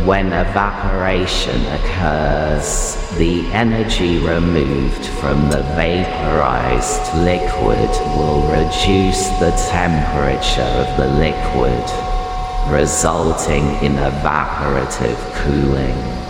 When evaporation occurs, the energy removed from the vaporized liquid will reduce the temperature of the liquid, resulting in evaporative cooling.